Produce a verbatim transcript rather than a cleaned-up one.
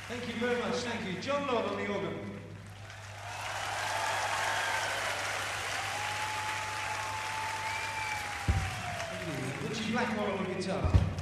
Thank you very much, thank you. John Lord on the organ. Thank you. Richie Blackwell on the guitar.